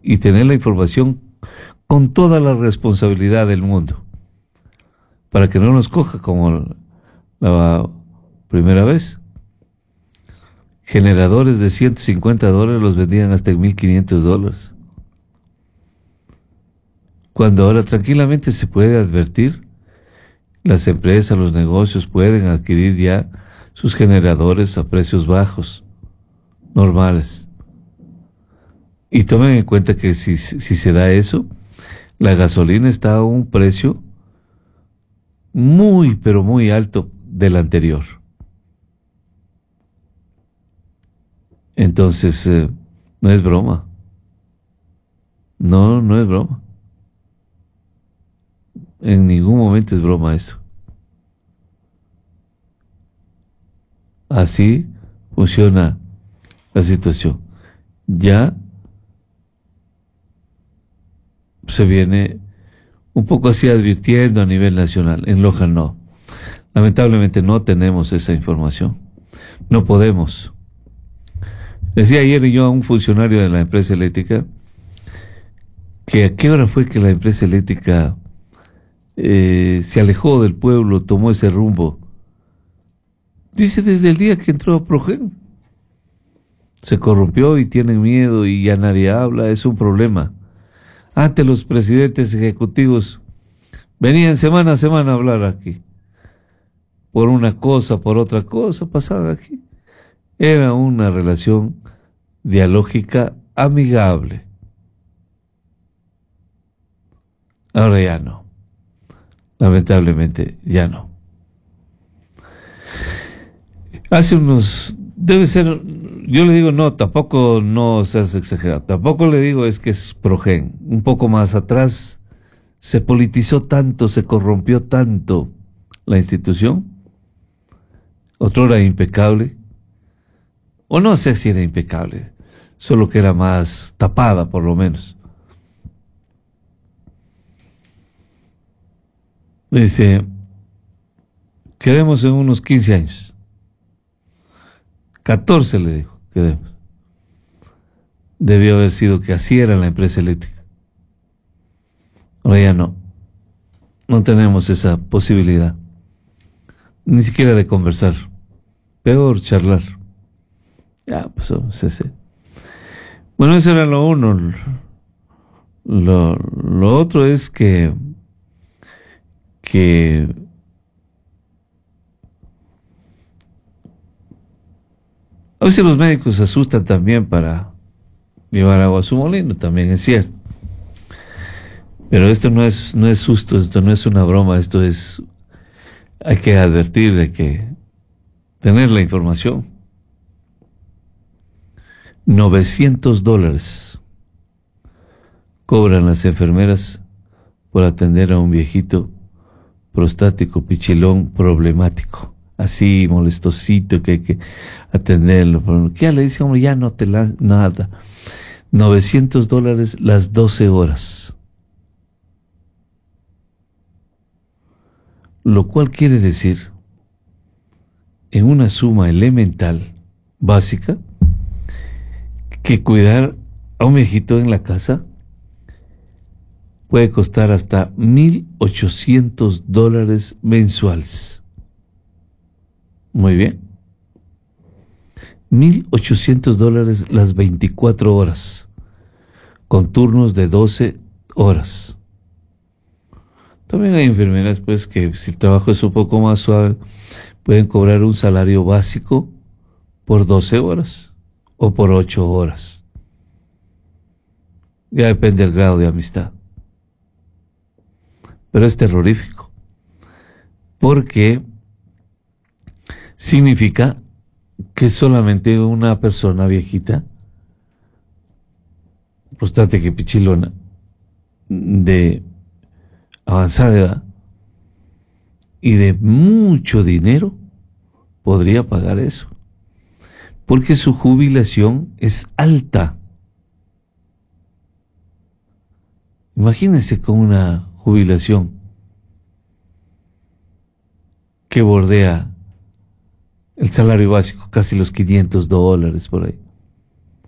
y tener la información con toda la responsabilidad del mundo, para que no nos coja como la primera vez. Generadores de $150 los vendían hasta en $1,500. Cuando ahora tranquilamente se puede advertir, las empresas, los negocios pueden adquirir ya sus generadores a precios bajos, normales. Y tomen en cuenta que si se da eso, la gasolina está a un precio muy, pero muy alto del anterior. Entonces, no es broma. No, no es broma. En ningún momento es broma eso. Así funciona la situación. Ya se viene un poco así advirtiendo a nivel nacional. En Loja no. Lamentablemente no tenemos esa información. No podemos. Decía ayer yo a un funcionario de la empresa eléctrica que a qué hora fue que la empresa eléctrica se alejó del pueblo, tomó ese rumbo. Dice, desde el día que entró a Progen. Se corrompió y tienen miedo y ya nadie habla, es un problema. Antes los presidentes ejecutivos venían semana a semana a hablar aquí. Por una cosa, por otra cosa, pasaba aquí. Era una relación dialógica amigable. Ahora ya no. Lamentablemente ya no. Hace unos, debe ser, yo le digo no, tampoco no seas exagerado, tampoco le digo es que es Progen. Un poco más atrás se politizó tanto, se corrompió tanto la institución. Otrora impecable, o no sé si era impecable, solo que era más tapada por lo menos. Dice, quedemos en unos 15 años. 14 le dijo, quedemos. Debió haber sido que así era la empresa eléctrica. Ahora ya no. No tenemos esa posibilidad. Ni siquiera de conversar. Peor charlar. Ya, pues ese. Bueno, eso era lo uno. Lo otro es que a veces los médicos se asustan también para llevar agua a su molino, también es cierto. Pero esto no es susto, esto no es una broma, esto es, hay que advertir, hay que tener la información. $900 cobran las enfermeras por atender a un viejito prostático, pichilón, problemático, así molestosito que hay que atenderlo. ¿Qué le dice? Hombre, ya no te nada. $900 las 12 horas. Lo cual quiere decir, en una suma elemental, básica, que cuidar a un viejito en la casa puede costar hasta $1,800 mensuales. Muy bien. $1,800 las 24 horas, con turnos de 12 horas. También hay enfermeras, pues, que si el trabajo es un poco más suave, pueden cobrar un salario básico por 12 horas o por 8 horas. Ya depende del grado de amistad. Pero es terrorífico, porque significa que solamente una persona viejita, prostática y pichilona, de avanzada edad y de mucho dinero, podría pagar eso, porque su jubilación es alta. Imagínense con una jubilación que bordea el salario básico, casi los $500 por ahí.